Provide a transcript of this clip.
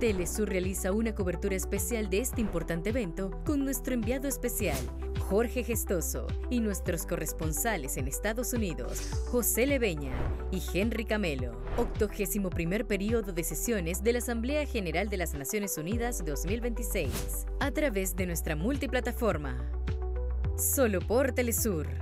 Telesur realiza una cobertura especial de este importante evento con nuestro enviado especial, Jorge Gestoso, y nuestros corresponsales en Estados Unidos, José Leveña y Henry Camelo. 81º periodo de sesiones de la Asamblea General de las Naciones Unidas 2026, a través de nuestra multiplataforma. Solo por Telesur.